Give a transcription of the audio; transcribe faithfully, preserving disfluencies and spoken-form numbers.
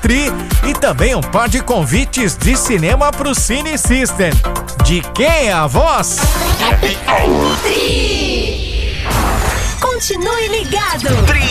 Tri e também um par de convites de cinema pro Cine System. De quem é a voz? Tri. Continue ligado. Tri.